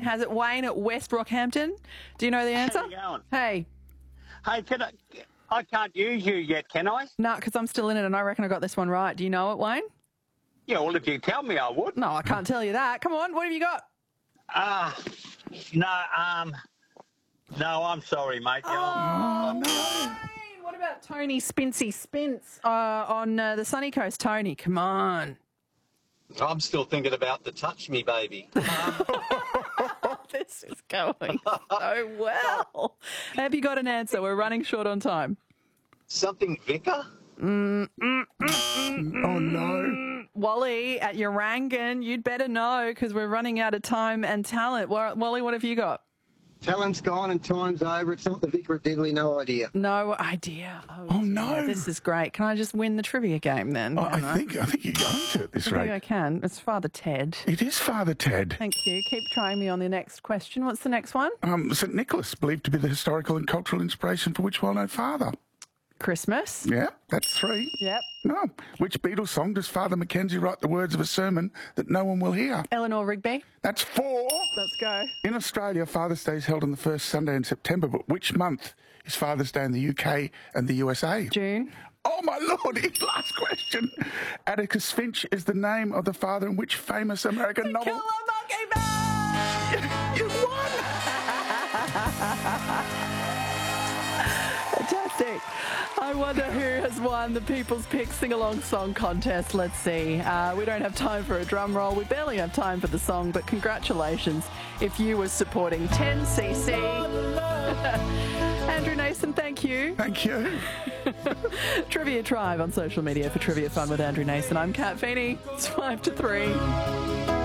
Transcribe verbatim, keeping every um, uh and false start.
has it. Wayne at West Rockhampton. Do you know the answer? How you going? Hey. Hey, can I, I can't use you yet, can I? No, because I'm still in it and I reckon I got this one right. Do you know it, Wayne? Yeah, well, if you tell me, I would. No, I can't tell you that. Come on, what have you got? Ah, no, um, no, I'm sorry, mate. Oh, no. What about Tony Spincy Spince uh, on uh, the sunny coast? Tony, come on. I'm still thinking about the touch me, baby. This is going so well. Have you got an answer? We're running short on time. Something Vicar? Mm, mm, mm, mm, Oh, no. Wally at Urangan, you'd better know because we're running out of time and talent. Wally, what have you got? Talent's gone and time's over. It's not the Vicar of Diddley, no idea. No idea. Oh, Oh, no. This is great. Can I just win the trivia game then? Oh, I Can think I think you're going to at this I think rate. I can. It's Father Ted. It is Father Ted. Thank you. Keep trying me on the next question. What's the next one? Um, Saint Nicholas, believed to be the historical and cultural inspiration for which well-known father? Christmas. Yeah, that's three. Yep. No. Which Beatles song does Father Mackenzie write the words of a sermon that no one will hear? Eleanor Rigby. That's four. Let's go. In Australia, Father's Day is held on the first Sunday in September, but which month is Father's Day in the U K and the U S A? June. Oh, my Lord, his last question. Atticus Finch is the name of the father in which famous American novel? Kill a Mockingbird! You won! Fantastic. I wonder who has won the People's Pick Sing-Along Song Contest. Let's see. Uh, we don't have time for a drum roll. We barely have time for the song, but congratulations if you were supporting ten C C. Andrew Nason, thank you. Thank you. Trivia Tribe on social media for Trivia Fun with Andrew Nason. I'm Kat Feeney. It's five to three.